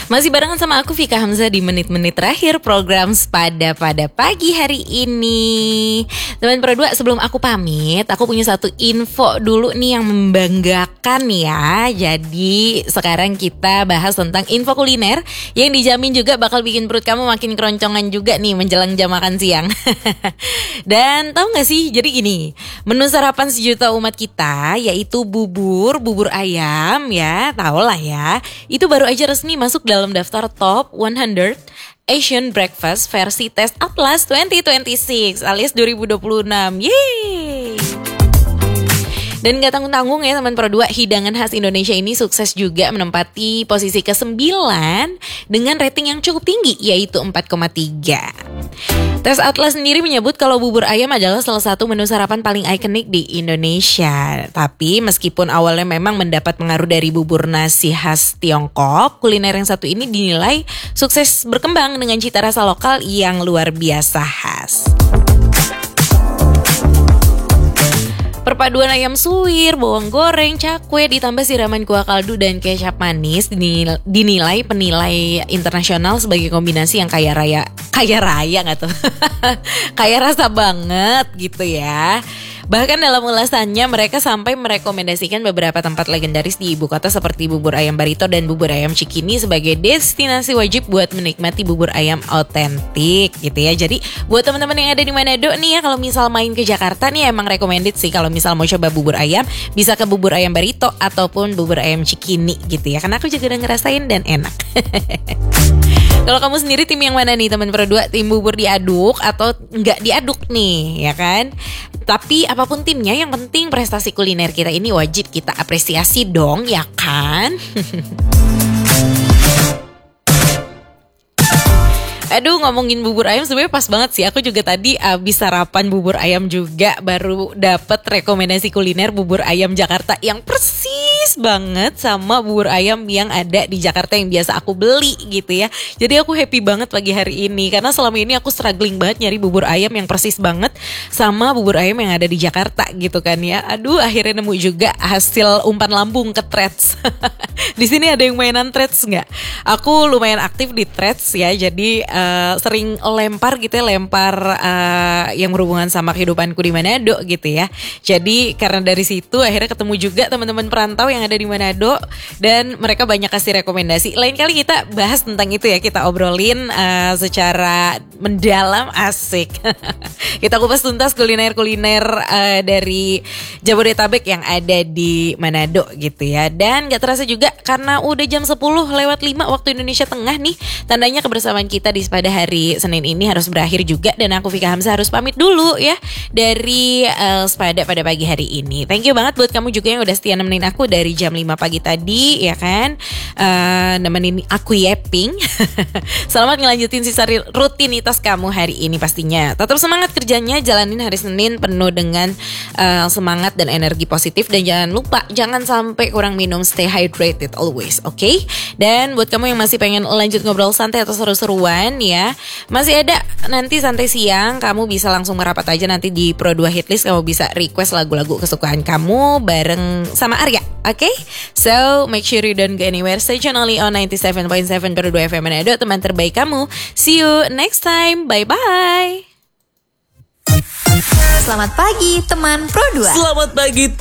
Masih barengan sama aku Vika Hamzah di menit-menit terakhir program Sepada pada pagi hari ini. Teman Pro 2, sebelum aku pamit, aku punya satu info dulu nih yang membanggakan ya. Jadi sekarang kita bahas tentang info kuliner yang dijamin juga bakal bikin perut kamu makin keroncongan juga nih menjelang jam makan siang. Dan tahu gak sih, jadi gini, menu sarapan sejuta umat kita yaitu bubur ayam ya, tau lah ya. Itu baru aja resmi masuk dalam daftar top 100 Asian Breakfast versi Taste Atlas 2026 alias 2026. Yeay! Dan gak tanggung-tanggung ya teman Pro 2, hidangan khas Indonesia ini sukses juga menempati posisi ke-9 dengan rating yang cukup tinggi yaitu 4,3. Tes Atlas sendiri menyebut kalau bubur ayam adalah salah satu menu sarapan paling ikonik di Indonesia. Tapi meskipun awalnya memang mendapat pengaruh dari bubur nasi khas Tiongkok, kuliner yang satu ini dinilai sukses berkembang dengan cita rasa lokal yang luar biasa khas. Perpaduan ayam suwir, bawang goreng, cakwe ditambah siraman kuah kaldu dan kecap manis dinilai penilai internasional sebagai kombinasi yang kaya raya nggak tuh? Kaya rasa banget gitu ya. Bahkan dalam ulasannya mereka sampai merekomendasikan beberapa tempat legendaris di ibu kota seperti bubur ayam Barito dan bubur ayam Cikini sebagai destinasi wajib buat menikmati bubur ayam otentik gitu ya. Jadi buat teman-teman yang ada di Manado nih ya, kalau misal main ke Jakarta nih emang recommended sih kalau misal mau coba bubur ayam bisa ke bubur ayam Barito ataupun bubur ayam Cikini gitu ya. Karena aku juga udah ngerasain dan enak. Kalau kamu sendiri tim yang mana nih teman Pro 2? Tim bubur diaduk atau nggak diaduk nih ya kan? Tapi apapun timnya, yang penting prestasi kuliner kita ini wajib kita apresiasi dong ya kan? Aduh, ngomongin bubur ayam sebenarnya pas banget sih. Aku juga tadi abis sarapan bubur ayam juga, baru dapet rekomendasi kuliner bubur ayam Jakarta yang persis banget sama bubur ayam yang ada di Jakarta yang biasa aku beli gitu ya. Jadi aku happy banget pagi hari ini karena selama ini aku struggling banget nyari bubur ayam yang persis banget sama bubur ayam yang ada di Jakarta gitu kan ya. Aduh, akhirnya nemu juga hasil umpan lambung ke Threads. Di sini ada yang mainan Threads nggak? Aku lumayan aktif di Threads ya. Jadi sering lempar gitu ya, yang berhubungan sama kehidupanku di Manado gitu ya. Jadi karena dari situ akhirnya ketemu juga teman-teman perantau yang ada di Manado dan mereka banyak kasih rekomendasi. Lain kali kita bahas tentang itu ya, kita obrolin secara mendalam, asik. Kita kupas tuntas kuliner-kuliner dari Jabodetabek yang ada di Manado gitu ya. Dan gak terasa juga karena udah jam 10:05 waktu Indonesia Tengah nih, tandanya kebersamaan kita di pada hari Senin ini harus berakhir juga. Dan aku Vika Hamzah harus pamit dulu ya dari Sepada pada pagi hari ini. Thank you banget buat kamu juga yang udah setia nemenin aku dari jam 5 pagi tadi ya kan, nemenin aku yapping. Selamat ngelanjutin sisa rutinitas kamu hari ini pastinya. Tetap semangat kerjanya, jalanin hari Senin penuh dengan semangat dan energi positif. Dan jangan lupa, jangan sampai kurang minum, stay hydrated always, okay? Dan buat kamu yang masih pengen lanjut ngobrol santai atau seru-seruan ya, masih ada nanti santai siang, kamu bisa langsung merapat aja nanti di Pro 2 Hitlist. Kamu bisa request lagu-lagu kesukaan kamu bareng sama Arya, okay? So make sure you don't go anywhere, stay tune only on 97.7 Pro 2 FM Manado, teman terbaik kamu. See you next time, bye-bye. Selamat pagi teman Pro 2. Selamat pagi